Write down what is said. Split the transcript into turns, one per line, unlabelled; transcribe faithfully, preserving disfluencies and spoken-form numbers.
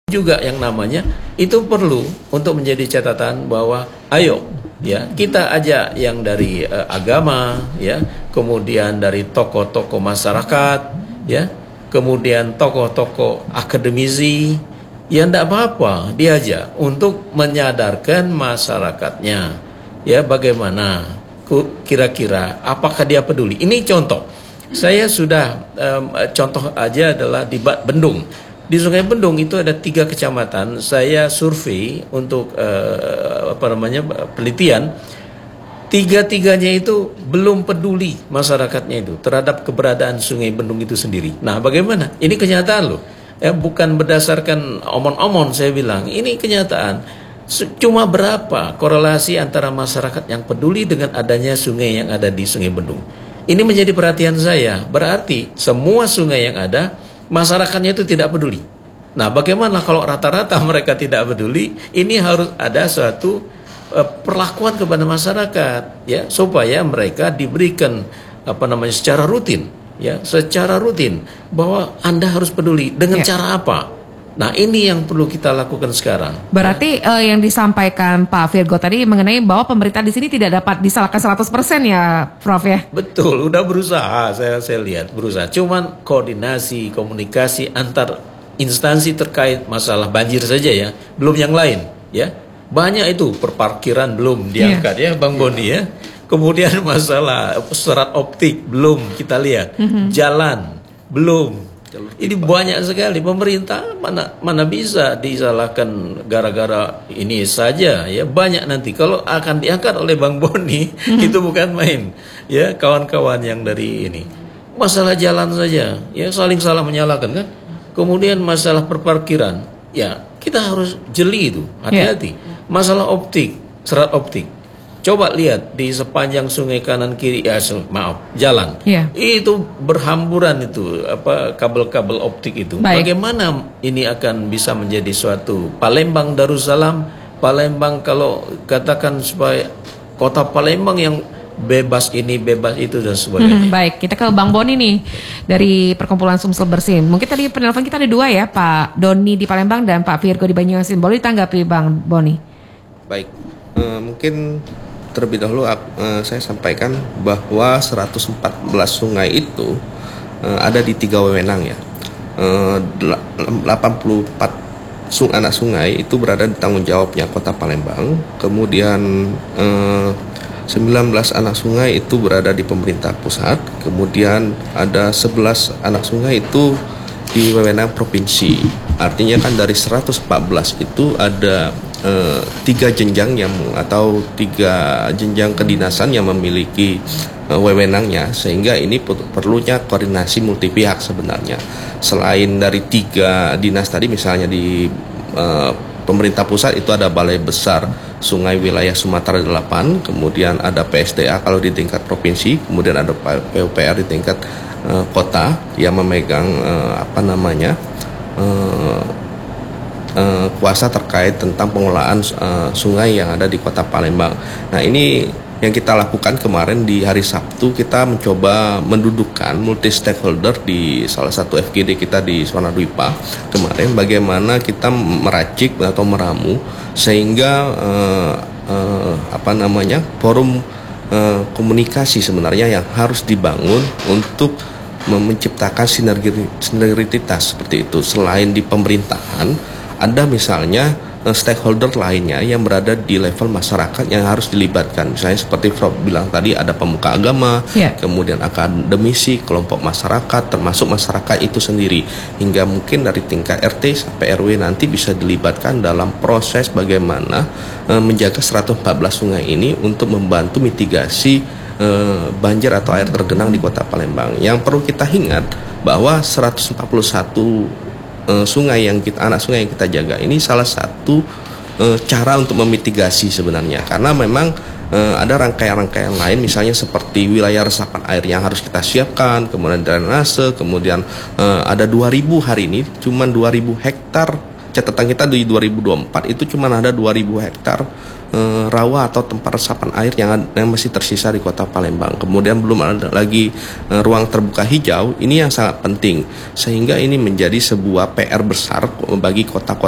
juga yang namanya itu perlu untuk menjadi catatan bahwa ayo ya kita ajak yang dari uh, agama ya, kemudian dari tokoh-tokoh masyarakat ya, kemudian tokoh-tokoh akademisi, ya enggak apa-apa diajak untuk menyadarkan masyarakatnya ya, bagaimana kira-kira apakah dia peduli. Ini contoh saya sudah um, contoh aja adalah di Bendung. Di Sungai Bendung itu ada tiga kecamatan. Saya survei untuk uh, apa namanya penelitian. Tiga-tiganya itu belum peduli masyarakatnya itu terhadap keberadaan Sungai Bendung itu sendiri. Nah, bagaimana? Ini kenyataan loh. Ya, bukan berdasarkan omon-omon saya bilang. Ini kenyataan. Cuma berapa korelasi antara masyarakat yang peduli dengan adanya sungai yang ada di Sungai Bendung. Ini menjadi perhatian saya. Berarti semua sungai yang ada masyarakatnya itu tidak peduli. Nah, bagaimana kalau rata-rata mereka tidak peduli? Ini harus ada suatu uh, perlakuan kepada masyarakat, ya, supaya mereka diberikan apa namanya secara rutin, ya, secara rutin bahwa Anda harus peduli dengan ya. Cara apa? Nah, ini yang perlu kita lakukan sekarang.
Berarti ya. uh, yang disampaikan Pak Virgo tadi mengenai bahwa pemerintah di sini tidak dapat disalahkan seratus persen ya, Prof ya?
Betul, udah berusaha, saya saya lihat berusaha. Cuman koordinasi, komunikasi antar instansi terkait masalah banjir saja ya, belum yang lain ya. Banyak itu perparkiran belum diangkat yeah. ya, Bang Boni ya. Kemudian masalah serat optik belum kita lihat. Mm-hmm. Jalan belum. Ini banyak sekali. Pemerintah mana mana bisa disalahkan gara-gara ini saja ya. Banyak nanti kalau akan diangkat oleh Bang Boni hmm. itu bukan main ya, kawan-kawan yang dari ini. Masalah jalan saja ya, saling salah menyalahkan kan. Kemudian masalah perparkiran ya, kita harus jeli itu, hati-hati. Yeah. Masalah optik, serat optik. Coba lihat di sepanjang sungai kanan kiri ya, maaf, jalan. Yeah. Itu berhamburan itu apa kabel-kabel optik itu. Baik. Bagaimana ini akan bisa menjadi suatu Palembang Darussalam, Palembang kalau katakan supaya kota Palembang yang bebas ini, bebas itu dan sebagainya.
Hmm, baik, kita ke Bang Boni nih dari Perkumpulan Sumsel Bersih. Mungkin tadi penelpon kita ada dua ya, Pak Doni di Palembang dan Pak Virgo di Banyuasin. Boleh ditanggapi Bang Boni?
Baik, uh, mungkin terlebih dahulu uh, saya sampaikan bahwa seratus empat belas sungai itu uh, ada di tiga wewenang ya. Uh, delapan puluh empat sung anak sungai itu berada di tanggung jawabnya Kota Palembang. Kemudian uh, sembilan belas anak sungai itu berada di pemerintah pusat. Kemudian ada sebelas anak sungai itu di wewenang provinsi. Artinya kan dari seratus empat belas itu ada Uh, tiga jenjang yang atau tiga jenjang kedinasan yang memiliki uh, wewenangnya, sehingga ini perlunya koordinasi multi pihak sebenarnya. Selain dari tiga dinas tadi, misalnya di uh, pemerintah pusat itu ada Balai Besar Sungai Wilayah Sumatera delapan, kemudian ada P S D A kalau di tingkat provinsi, kemudian ada P U P R di tingkat uh, kota yang memegang uh, apa namanya uh, Uh, kuasa terkait tentang pengelolaan uh, sungai yang ada di Kota Palembang. Nah, ini yang kita lakukan kemarin di hari Sabtu, kita mencoba mendudukkan multi stakeholder di salah satu F G D kita di Swanadwipa kemarin, bagaimana kita meracik atau meramu sehingga uh, uh, apa namanya forum uh, komunikasi sebenarnya yang harus dibangun untuk menciptakan sinergi sinergitas seperti itu. Selain di pemerintahan, ada misalnya stakeholder lainnya yang berada di level masyarakat yang harus dilibatkan. Misalnya seperti Prof bilang tadi, ada pemuka agama, yeah. kemudian akademisi, kelompok masyarakat, termasuk masyarakat itu sendiri. Hingga mungkin dari tingkat R T sampai R W nanti bisa dilibatkan dalam proses bagaimana uh, menjaga seratus empat belas sungai ini untuk membantu mitigasi uh, banjir atau air tergenang di Kota Palembang. Yang perlu kita ingat bahwa seratus empat puluh satu Uh, sungai yang kita anak sungai yang kita jaga ini salah satu uh, cara untuk memitigasi sebenarnya, karena memang uh, ada rangkaian-rangkaian lain, misalnya seperti wilayah resapan air yang harus kita siapkan, kemudian drainase, kemudian uh, ada dua ribu hari ini cuman dua ribu hektar, catatan kita di dua ribu dua puluh empat itu cuman ada dua ribu hektar uh, rawa atau tempat resapan air yang, yang masih tersisa di Kota Palembang. Kemudian belum ada lagi uh, ruang terbuka hijau. Ini yang sangat penting, sehingga ini menjadi sebuah P R besar bagi kota-kota